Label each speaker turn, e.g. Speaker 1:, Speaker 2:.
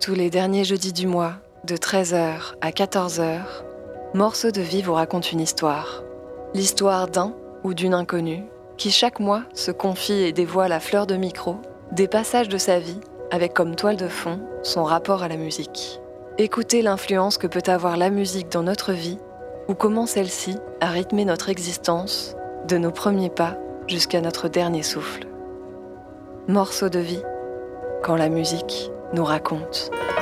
Speaker 1: Tous les derniers jeudis du mois, de 13h à 14h, Morceaux de vie vous raconte une histoire. L'histoire d'un ou d'une inconnue qui chaque mois se confie et dévoile à fleur de micro des passages de sa vie avec comme toile de fond son rapport à la musique. Écoutez l'influence que peut avoir la musique dans notre vie ou comment celle-ci a rythmé notre existence de nos premiers pas jusqu'à notre dernier souffle. Morceaux de vie, quand la musique nous raconte.